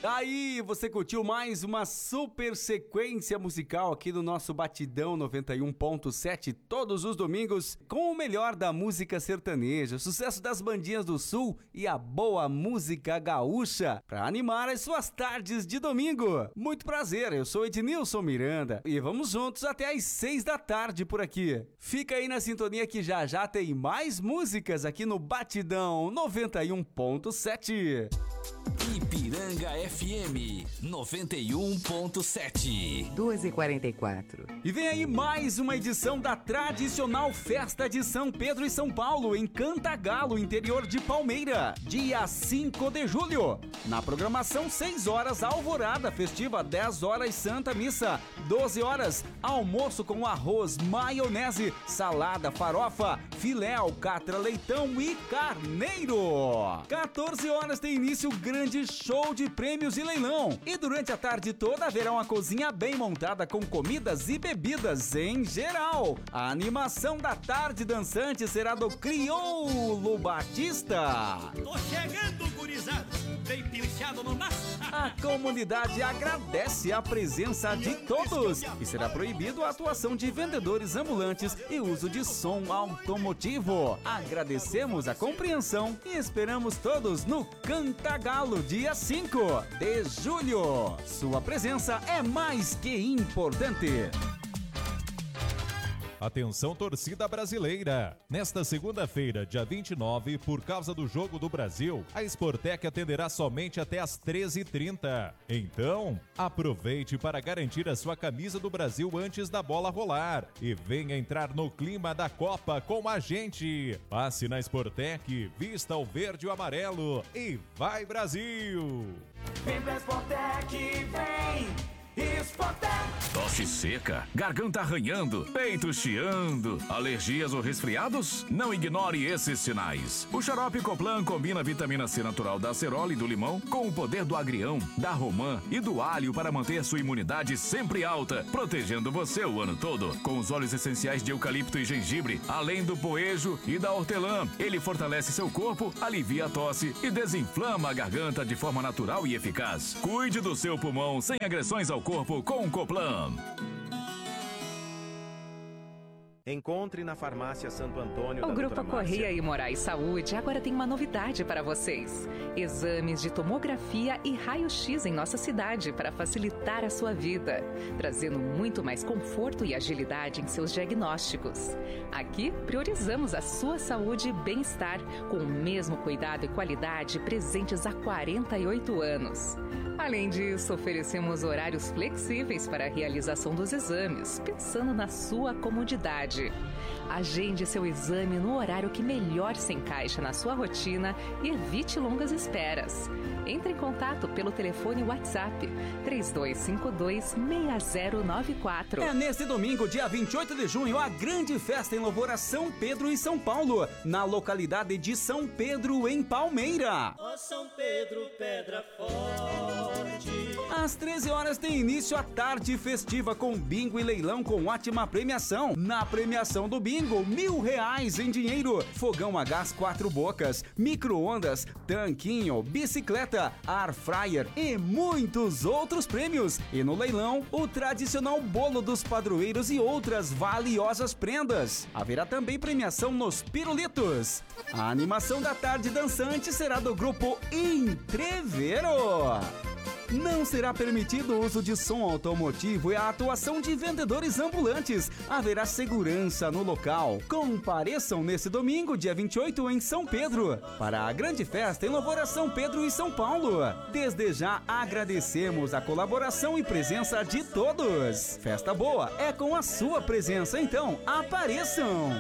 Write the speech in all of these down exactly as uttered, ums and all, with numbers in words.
Aí, você curtiu mais uma super sequência musical aqui no nosso Batidão noventa e um ponto sete, todos os domingos, com o melhor da música sertaneja, sucesso das bandinhas do Sul e a boa música gaúcha, para animar as suas tardes de domingo. Muito prazer, eu sou Ednilson Miranda e vamos juntos até às seis da tarde por aqui. Fica aí na sintonia que já já tem mais músicas aqui no Batidão noventa e um ponto sete. Ipiranga F M noventa e um ponto sete. duas e quarenta e quatro. E vem aí mais uma edição da tradicional Festa de São Pedro e São Paulo em Cantagalo, interior de Palmeira, dia cinco de julho. Na programação, seis horas alvorada festiva, dez horas Santa Missa, doze horas almoço com arroz, maionese, salada, farofa, filé, alcatra, leitão e carneiro. quatorze horas tem início o grande show de prêmios e leilão. E durante a tarde toda haverá uma cozinha bem montada com comidas e bebidas em geral. A animação da tarde dançante será do Crioulo Batista. Tô chegando, gurizada, bem pilchado no maço. A comunidade agradece a presença de todos e será proibido a atuação de vendedores ambulantes e uso de som automotivo. Agradecemos a compreensão e esperamos todos no Cantagalo, dia cinco de julho. Sua presença é mais que importante. Atenção, torcida brasileira! Nesta segunda-feira, dia vinte e nove, por causa do Jogo do Brasil, a Sportec atenderá somente até às treze e trinta. Então, aproveite para garantir a sua camisa do Brasil antes da bola rolar e venha entrar no clima da Copa com a gente. Passe na Sportec, vista o verde e o amarelo e vai Brasil! Vem pra Sportec, vem! Sportec! Tosse seca, garganta arranhando, peito chiando, alergias ou resfriados? Não ignore esses sinais. O xarope Coplan combina a vitamina C natural da acerola e do limão com o poder do agrião, da romã e do alho para manter sua imunidade sempre alta, protegendo você o ano todo. Com os óleos essenciais de eucalipto e gengibre, além do poejo e da hortelã, ele fortalece seu corpo, alivia a tosse e desinflama a garganta de forma natural e eficaz. Cuide do seu pulmão sem agressões ao corpo com Coplan. Encontre na Farmácia Santo Antônio. O Grupo Correia e Moraes Saúde agora tem uma novidade para vocês. Exames de tomografia e raio-x em nossa cidade para facilitar a sua vida, trazendo muito mais conforto e agilidade em seus diagnósticos. Aqui priorizamos a sua saúde e bem-estar com o mesmo cuidado e qualidade presentes há quarenta e oito anos. Além disso, oferecemos horários flexíveis para a realização dos exames, pensando na sua comodidade. Agende seu exame no horário que melhor se encaixa na sua rotina e evite longas esperas. Entre em contato pelo telefone WhatsApp três dois cinco dois, seis zero nove quatro. É nesse domingo, dia vinte e oito de junho, a grande festa em louvor a São Pedro e São Paulo, na localidade de São Pedro, em Palmeira. Ó São Pedro, pedra forte. Às treze horas tem início a tarde festiva com bingo e leilão com ótima premiação. Na premiação do bingo, mil reais em dinheiro, fogão a gás quatro bocas, micro-ondas, tanquinho, bicicleta, air fryer e muitos outros prêmios. E no leilão, o tradicional bolo dos padroeiros e outras valiosas prendas. Haverá também premiação nos pirulitos. A animação da tarde dançante será do grupo Entrevero. Não será permitido o uso de som automotivo e a atuação de vendedores ambulantes. Haverá segurança no local. Compareçam nesse domingo, dia vinte e oito, em São Pedro, para a grande festa em louvor a São Pedro e São Paulo. Desde já agradecemos a colaboração e presença de todos. Festa boa é com a sua presença, então apareçam!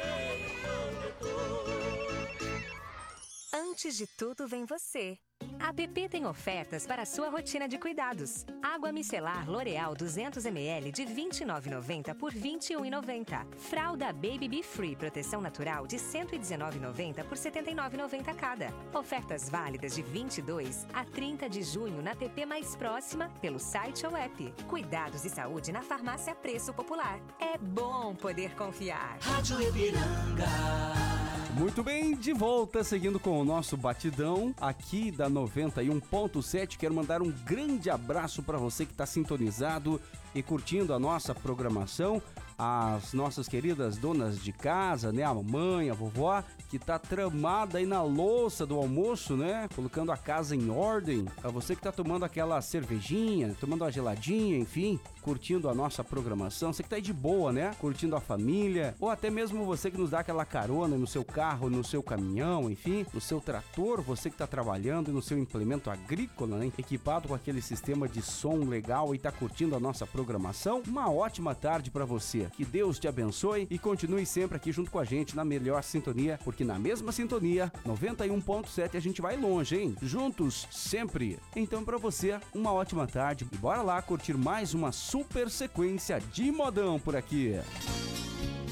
Antes de tudo vem você. A A P P tem ofertas para a sua rotina de cuidados. Água micelar L'Oréal duzentos mililitros de vinte e nove reais e noventa centavos por vinte e um reais e noventa centavos. Fralda Baby Be Free Proteção Natural de cento e dezenove reais e noventa centavos por setenta e nove reais e noventa centavos cada. Ofertas válidas de vinte e dois a trinta de junho na P P mais próxima, pelo site ou app. Cuidados e saúde na farmácia Preço Popular. É bom poder confiar. Rádio Ipiranga. Muito bem, de volta, seguindo com o nosso batidão aqui da noventa e um ponto sete. Quero mandar um grande abraço para você que está sintonizado e curtindo a nossa programação. As nossas queridas donas de casa, né? A mamãe, a vovó, que tá tramada aí na louça do almoço, né? Colocando a casa em ordem. Pra você que tá tomando aquela cervejinha, tomando uma geladinha, enfim, curtindo a nossa programação. Você que tá aí de boa, né? Curtindo a família. Ou até mesmo você que nos dá aquela carona no seu carro, no seu caminhão, enfim, no seu trator. Você que tá trabalhando no seu implemento agrícola, né? Equipado com aquele sistema de som legal e tá curtindo a nossa programação. Uma ótima tarde pra você. Que Deus te abençoe e continue sempre aqui junto com a gente na melhor sintonia, porque na mesma sintonia, noventa e um ponto sete, a gente vai longe, hein? Juntos, sempre. Então, pra você, uma ótima tarde e bora lá curtir mais uma super sequência de modão por aqui.